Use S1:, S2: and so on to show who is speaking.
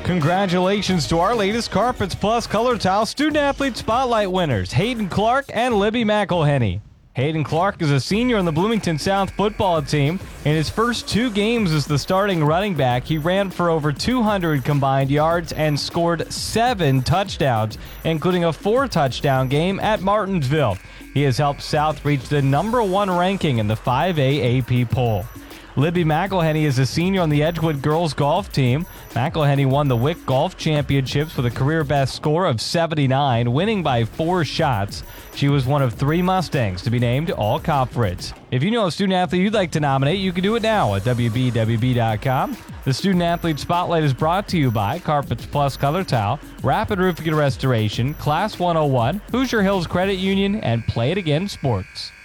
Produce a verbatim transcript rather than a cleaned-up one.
S1: Congratulations to our latest Carpets Plus Color Tile Student Athlete Spotlight winners, Hayden Clark and Libby McElhenney. Hayden Clark is a senior on the Bloomington South football team. In his first two games as the starting running back, he ran for over two hundred combined yards and scored seven touchdowns, including a four-touchdown game at Martinsville. He has helped South reach the number one ranking in the five A A P poll. Libby McElhenney is a senior on the Edgewood girls golf team. McElhenney won the W I C Golf Championships with a career-best score of seventy-nine, winning by four shots. She was one of three Mustangs to be named All-Conference. If you know a student-athlete you'd like to nominate, you can do it now at W B W B dot com. The Student Athlete Spotlight is brought to you by Carpets Plus Color Tile, Rapid Roofing and Restoration, Class one oh one, Hoosier Hills Credit Union, and Play It Again Sports.